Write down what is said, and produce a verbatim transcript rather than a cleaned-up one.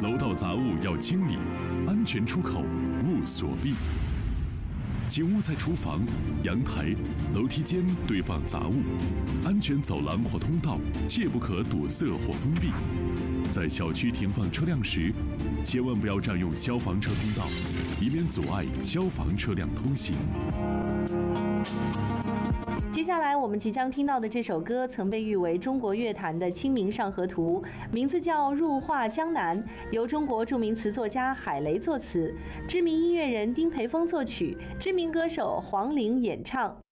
楼道杂物要清理，安全出口勿锁闭。请勿在厨房、阳台、楼梯间堆放杂物，安全走廊或通道切不可堵塞或封闭。在小区停放车辆时，千万不要占用消防车通道，以免阻碍消防车辆通行。 接下来我们即将听到的这首歌，曾被誉为中国乐坛的《清明上河图》，名字叫《入画江南》，由中国著名词作家海雷作词，知名音乐人丁培峰作曲，知名歌手黄龄演唱。